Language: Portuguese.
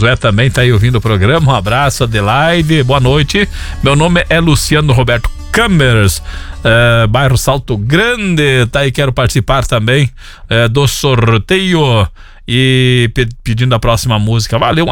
Josué também tá aí ouvindo o programa. Um abraço, Adelaide. Boa noite. Meu nome é Luciano Roberto Câmeras, bairro Salto Grande. Tá aí, quero participar também do sorteio e pedindo a próxima música. Valeu.